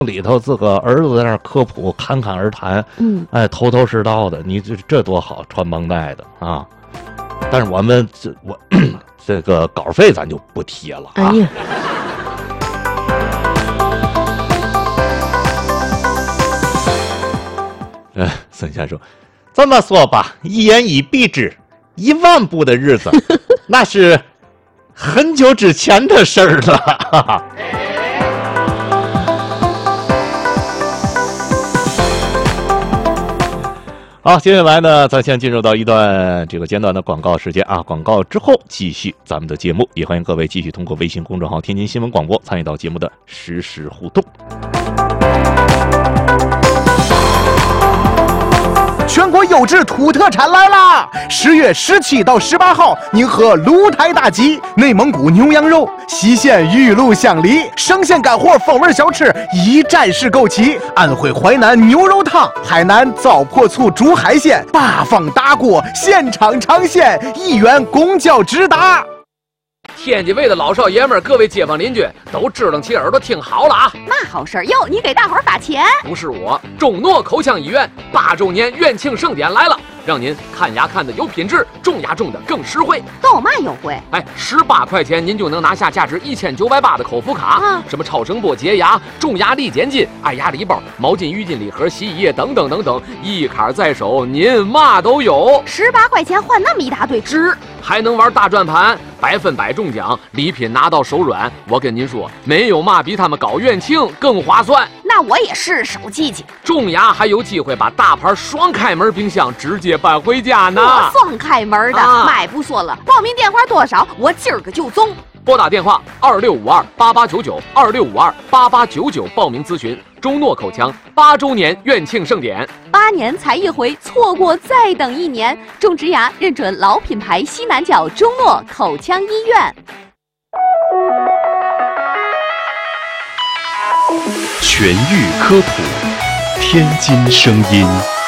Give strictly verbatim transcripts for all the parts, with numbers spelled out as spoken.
里头自个儿子在那儿科普，侃侃而谈， 嗯， 哎，头头是道的，你这这多好，传帮带的啊！但是我们这我这个稿费咱就不提了啊。 哎呀， 呃，孙先生，这么说吧，一言以蔽之，一万步的日子，那是很久之前的事儿了。哈哈。好，接下来呢，咱先进入到一段这个简短的广告时间啊。广告之后继续咱们的节目，也欢迎各位继续通过微信公众号“天津新闻广播”参与到节目的实时互动。 全国优质土特产来啦！十月十七到十八号，您喝鹿台大吉、内蒙古牛羊肉、西县玉露香梨、生鲜干货风味小吃一站式购齐；安徽淮南牛肉汤、海南糟粕醋煮海鲜，八方大锅现场尝鲜，一元公交直达。 天津卫的老少爷们儿，各位街坊邻居都支棱起耳朵听好了啊！ 嘛好事儿哟？你给大伙儿发钱？ 不是我，中诺口腔医院八周年院庆盛典来了，让您看牙看的有品质，种牙种的更实惠。 都有嘛优惠？ 哎，十八块钱您就能拿下价值一千九百八的口服卡， 啊， 什么超声波洁牙、种牙力减筋、爱牙礼包、毛巾、浴巾礼盒、洗衣液等等等等，一卡在手，您嘛都有。 十八块钱换那么一大堆值，还能玩大转盘，百分百中奖，礼品拿到手软。我跟您说，没有嘛比他们搞院庆更划算。 那我也是手记记。 种牙还有机会把大牌双开门冰箱直接搬回家呢。 我双开门的， 啊、 买不说了，报名电话多少？我今儿个就中。 拨打电话二六五二八八九九二六五二八八九九报名咨询中诺口腔八周年院庆盛典。 八年才一回，错过再等一年。种植牙认准老品牌西南角中诺口腔医院。 全域科普，天津声音。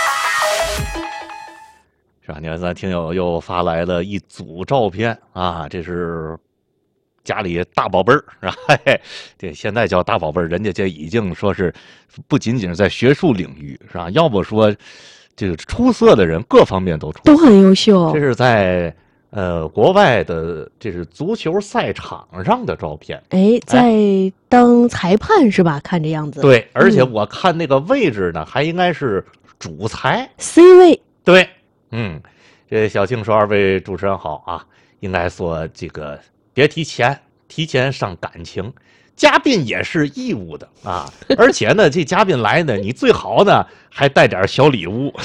是吧？你看，咱听友又发来了一组照片啊，这是家里大宝贝儿，是吧？嘿嘿，这现在叫大宝贝儿，人家这已经说是不仅仅是在学术领域，是吧？要不说这个出色的人，各方面都出色， 都很优秀。 这是在呃国外的，这是足球赛场上的照片。 哎，在当裁判是吧？看这样子。 对，而且我看那个位置呢，嗯、还应该是主裁 C 位。 对。嗯，这小庆说二位主持人好啊，应该说这个别提钱，提前伤感情。嘉宾也是义务的啊，而且呢，这嘉宾来呢，你最好呢还带点小礼物。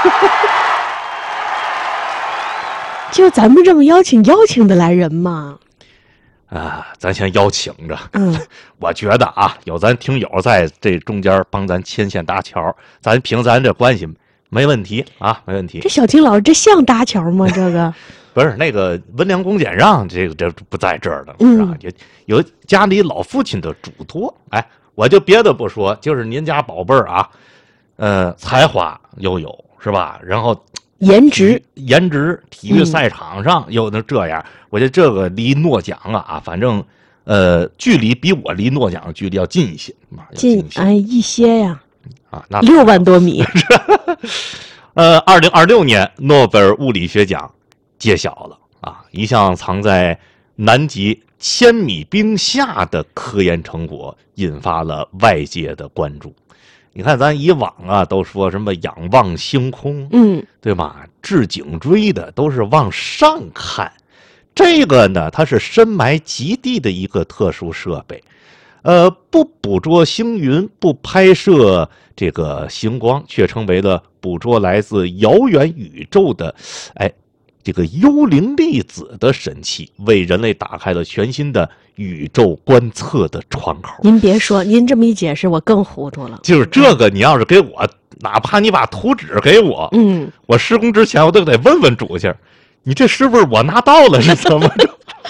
就咱们这么邀请邀请的来人嘛。 啊，咱先邀请着。 嗯， 我觉得啊，有咱听友在这中间帮咱牵线搭桥，咱凭咱这关系。没问题啊，没问题。 这小青老师，这像搭桥吗？这个不是那个温良恭俭让，这个这不在这儿了， 嗯、 是吧？有有家里老父亲的嘱托，哎，我就别的不说，就是您家宝贝儿啊，呃，才华又有是吧？然后颜值， 颜值，体育赛场上又能这样，嗯、我觉得这个离诺奖啊啊，反正呃，距离比我离诺奖的距离要近一些， 近哎一些呀。 啊，那六万多米。 呃，二零二六年诺贝尔物理学奖揭晓了啊！一项藏在南极千米冰下的科研成果引发了外界的关注。你看，咱以往啊都说什么仰望星空， 嗯， 对吧？掷颈锥的都是往上看，这个呢，它是深埋极地的一个特殊设备。呃，不捕捉星云，不拍摄这个星光，却成为了捕捉来自遥远宇宙的，哎，这个幽灵粒子的神器，为人类打开了全新的宇宙观测的窗口。 您别说，您这么一解释，我更糊涂了。 就是这个，你要是给我，哪怕你把图纸给我， 嗯， 我施工之前我都得问问主去，你这是不是我拿到了是怎么着？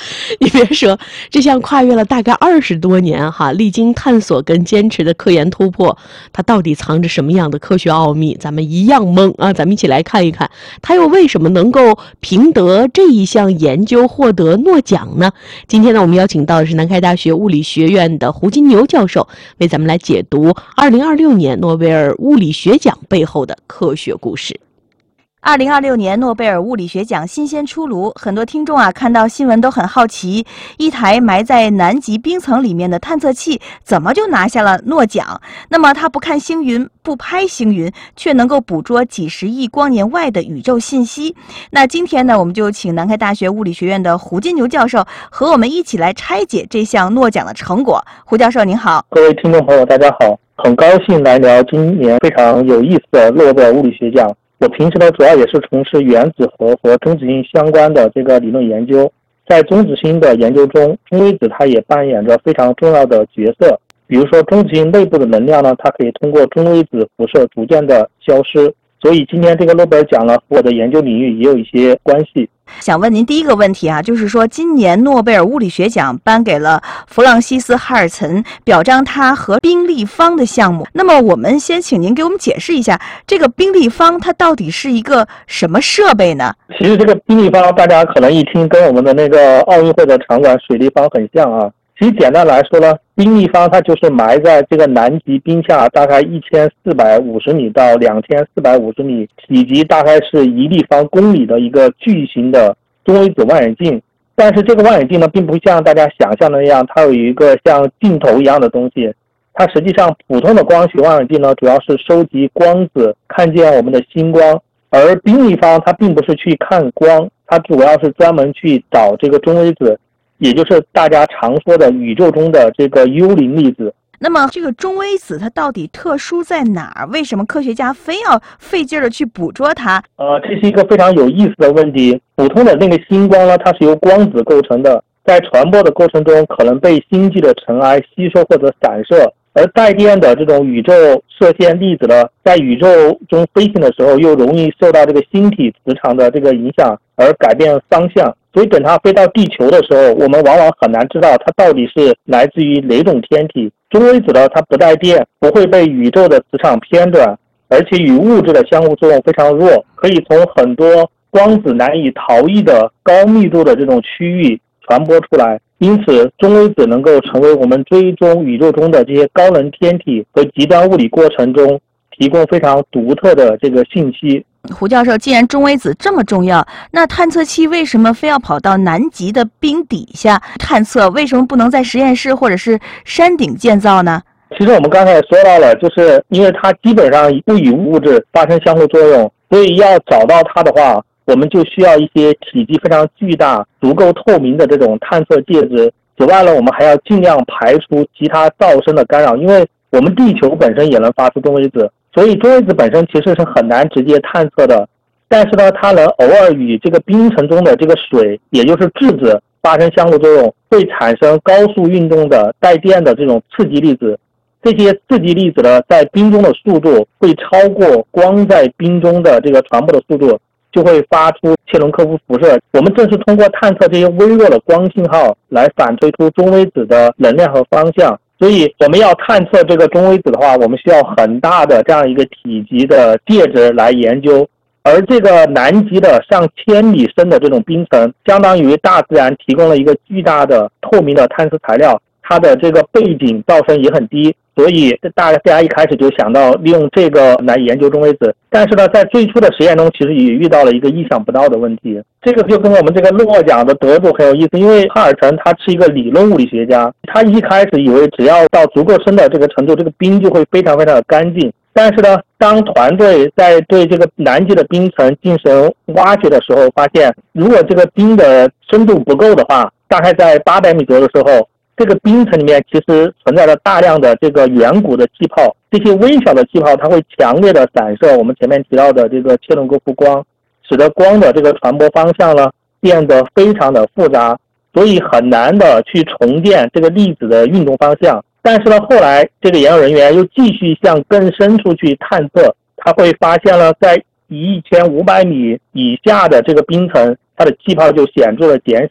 你别说，这项跨越了大概二十多年哈，历经探索跟坚持的科研突破，它到底藏着什么样的科学奥秘？咱们一样懵啊！咱们一起来看一看，它又为什么能够凭得这一项研究获得诺奖呢？今天呢，我们邀请到的是南开大学物理学院的胡金牛教授，为咱们来解读二零二六年诺贝尔物理学奖背后的科学故事。 二零二六年诺贝尔物理学奖新鲜出炉，很多听众啊看到新闻都很好奇，一台埋在南极冰层里面的探测器怎么就拿下了诺奖？那么它不看星云，不拍星云，却能够捕捉几十亿光年外的宇宙信息。那今天呢，我们就请南开大学物理学院的胡金牛教授和我们一起来拆解这项诺奖的成果。胡教授您好。 各位听众朋友大家好，很高兴来聊今年非常有意思的诺贝尔物理学奖。我平时呢，主要也是从事原子核和中子星相关的这个理论研究。在中子星的研究中，中微子它也扮演着非常重要的角色。比如说，中子星内部的能量呢，它可以通过中微子辐射逐渐的消失。所以今天这个诺贝尔奖呢，和我的研究领域也有一些关系。 想问您第一个问题啊，就是说今年诺贝尔物理学奖颁给了弗朗西斯·哈尔岑，表彰他和宾立方的项目。那么我们先请您给我们解释一下，这个宾立方它到底是一个什么设备呢？ 其实这个宾立方大家可能一听跟我们的那个奥运会的场馆水立方很像啊。其实简单来说呢，宾立方它就是埋在这个南极冰下大概一千四百五十米到两千四百五十米，体积大概是一立方公里的一个巨型的中微子望远镜。但是这个望远镜呢，并不像大家想象的那样，它有一个像镜头一样的东西。它实际上普通的光学望远镜呢，主要是收集光子，看见我们的星光。而宾立方它并不是去看光，它主要是专门去找这个中微子，也就是大家常说的宇宙中的这个幽灵粒子。 那么这个中微子它到底特殊在哪儿？为什么科学家非要费劲儿的去捕捉它？ 呃，这是一个非常有意思的问题。普通的那个星光呢，它是由光子构成的，在传播的过程中可能被星际的尘埃吸收或者散射，而带电的这种宇宙射线粒子呢，在宇宙中飞行的时候又容易受到这个星体磁场的这个影响而改变方向。所以等它飞到地球的时候，我们往往很难知道它到底是来自于哪种天体。中微子呢，它不带电，不会被宇宙的磁场偏转，而且与物质的相互作用非常弱，可以从很多光子难以逃逸的高密度的这种区域传播出来。因此，中微子能够成为我们追踪宇宙中的这些高能天体和极端物理过程中提供非常独特的这个信息。 胡教授，既然中微子这么重要，那探测器为什么非要跑到南极的冰底下探测？为什么不能在实验室或者是山顶建造呢？ 其实我们刚才也说到了，就是因为它基本上不与物质发生相互作用，所以要找到它的话，我们就需要一些体积非常巨大、足够透明的这种探测介质。此外呢，我们还要尽量排除其他噪声的干扰，因为我们地球本身也能发出中微子，所以中微子本身其实是很难直接探测的。但是呢，它能偶尔与这个冰层中的这个水，也就是质子发生相互作用，会产生高速运动的带电的这种刺激粒子。这些刺激粒子呢，在冰中的速度会超过光在冰中的这个传播的速度，就会发出切伦科夫辐射。我们正是通过探测这些微弱的光信号来反推出中微子的能量和方向。所以我们要探测这个中微子的话，我们需要很大的这样一个体积的介质来研究。而这个南极的上千米深的这种冰层，相当于大自然提供了一个巨大的透明的探测材料，它的这个背景噪声也很低，所以大家一开始就想到利用这个来研究中微子。但是呢，在最初的实验中，其实也遇到了一个意想不到的问题。这个就跟我们这个诺奖的得主很有意思，因为哈尔岑他是一个理论物理学家，他一开始以为只要到足够深的这个程度，这个冰就会非常非常的干净。但是呢，当团队在对这个南极的冰层进行挖掘的时候，发现如果这个冰的深度不够的话，大概在八百米左右的时候，这个冰层里面其实存在着大量的这个远古的气泡，这些微小的气泡它会强烈的散射我们前面提到的这个切伦科夫光，使得光的这个传播方向呢变得非常的复杂，所以很难的去重建这个粒子的运动方向。但是呢，后来这个研究人员又继续向更深处去探测，他会发现了在一千五百米以下的这个冰层，它的气泡就显著的减小。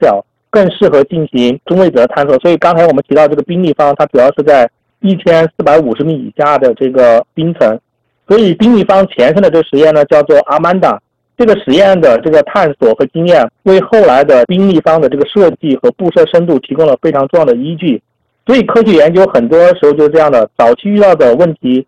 更适合进行中位子的探测。所以刚才我们提到这个冰立方，它主要是在一千四百五十米以下的这个冰层。所以冰立方前身的这个实验呢，叫做阿曼达。这个实验的这个探索和经验，为后来的冰立方的这个设计和布设深度提供了非常重要的依据。所以科学研究很多时候就是这样的，早期遇到的问题